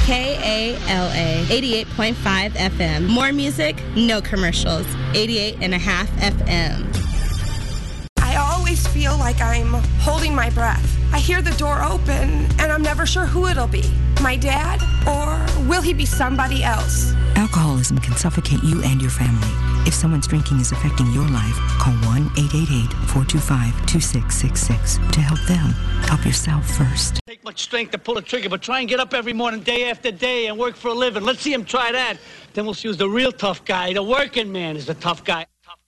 KALA 88.5 FM. More music, no commercials. 88.5 FM. I always feel like I'm holding my breath. I hear the door open, and I'm never sure who it'll be. My dad, or will he be somebody else? Alcoholism can suffocate you and your family. If someone's drinking is affecting your life, call 1-888-425-2666 to help them. Help yourself first. Take much strength to pull a trigger, but try and get up every morning, day after day, and work for a living. Let's see him try that. Then we'll see who's the real tough guy. The working man is the tough guy.